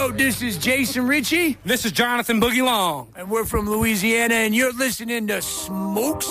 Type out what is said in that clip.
Yo, this is Jason Ritchie. This is Jonathan Boogie Long. And we're from Louisiana, and you're listening to Smoke